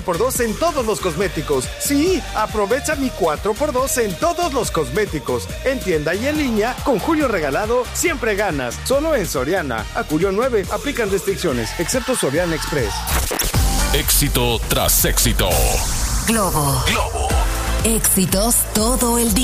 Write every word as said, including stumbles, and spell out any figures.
por dos en todos los cosméticos. Sí, aprovecha mi cuatro por dos en todos los cosméticos. En tienda y en línea, con Julio Regalado, siempre ganas. Solo en Soriana. A Julio nueve, aplican restricciones, excepto Soriana Express. Éxito tras éxito. Globo. Globo. Éxitos todo el día.